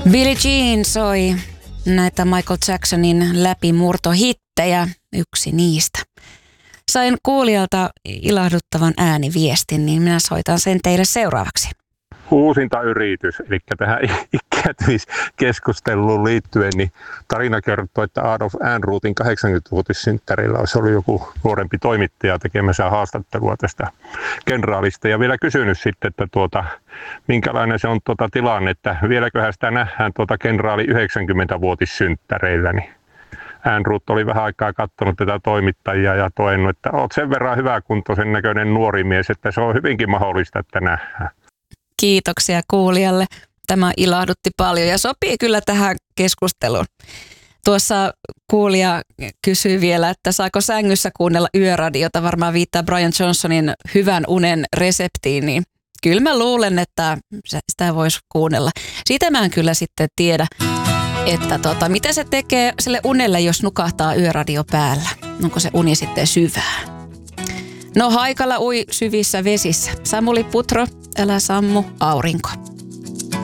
Billie Jean soi näitä Michael Jacksonin läpimurtohittejä, yksi niistä. Sain kuulijalta ilahduttavan ääniviestin, niin minä soitan sen teille seuraavaksi. Uusinta yritys, eli tähän ikääntymiskeskusteluun liittyen, niin tarina kertoo, että Adolf Ehrnroothin 80-vuotissynttärillä olisi ollut joku nuorempi toimittaja tekemässä haastattelua tästä kenraalista. Ja vielä kysynyt sitten, että minkälainen se on tilanne, että vieläköhän sitä nähdään kenraali 90-vuotissynttäreillä. Niin Ehrnrooth oli vähän aikaa katsonut tätä toimittajia ja toennut, että olet sen verran hyväkuntoisen näköinen nuori mies, että se on hyvinkin mahdollista, että nähdään. Kiitoksia kuulijalle. Tämä ilahdutti paljon ja sopii kyllä tähän keskusteluun. Tuossa kuulija kysyi vielä, että saako sängyssä kuunnella yöradiota, varmaan viittaa Brian Johnsonin hyvän unen reseptiin, niin kyllä mä luulen, että sitä voisi kuunnella. Siitä mä en kyllä sitten tiedä, että mitä se tekee sille unelle, jos nukahtaa yöradio päällä. Onko se uni sitten syvää? No haikalla ui syvissä vesissä. Samuli Putro, älä sammu aurinko.